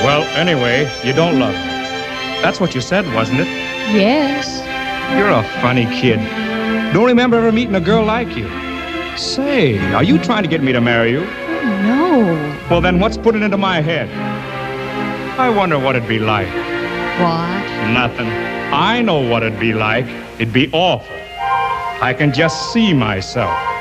Well, anyway, you don't love me. That's what you said, wasn't it? Yes. You're a funny kid. Don't remember ever meeting a girl like you. Say, are you trying to get me to marry you? No. Well, then what's put it into my head? I wonder what it'd be like. What? Nothing. I know what it'd be like. It'd be awful. I can just see myself.